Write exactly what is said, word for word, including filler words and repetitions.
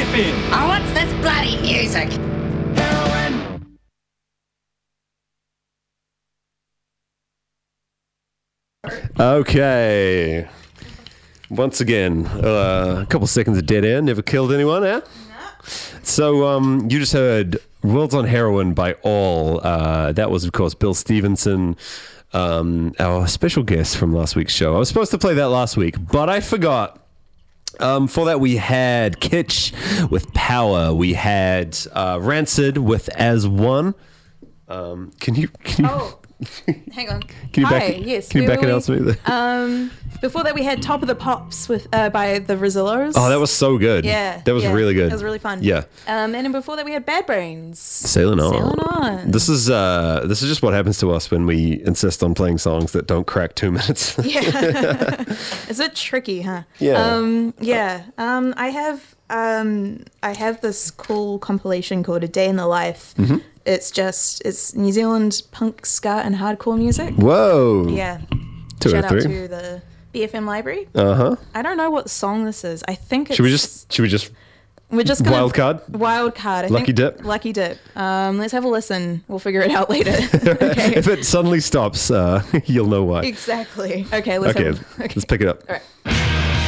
morphine. Oh, what's this bloody music? Heroin. Okay. Once again, uh, a couple seconds of dead air. Never killed anyone, eh? So um, you just heard World's on Heroin by All. Uh, that was, of course, Bill Stevenson, um, our special guest from last week's show. I was supposed to play that last week, but I forgot. Um, for that, we had Kitsch with Power. We had uh, Rancid with As One. Um, can you... Can you Oh. Hang on. Can you Hi, back, yes. can you where back were announce we? me? Um, before that, we had Top of the Pops with uh, by the Rosillos. Oh, that was so good. Yeah. That was yeah, really good. That was really fun. Yeah. Um, and then before that, we had Bad Brains. Sailing on. Sailing on. This is uh, this is just what happens to us when we insist on playing songs that don't crack two minutes. Yeah. It's a bit tricky, huh? Yeah. Um, yeah. Um, I have um, I have this cool compilation called A Day in the Life. Mm-hmm. It's just it's New Zealand punk, ska, and hardcore music. Whoa. Yeah. Two Shout or out three. to the B F M library. Uh huh. I don't know what song this is. I think it's. Should we just? Should we just? We're just gonna, Wild card? Wild card. I Lucky think, dip? Lucky dip. Um, let's have a listen. We'll figure it out later. Okay. If it suddenly stops, uh, you'll know why. Exactly. Okay. Let's Okay, have, okay. let's pick it up. All right.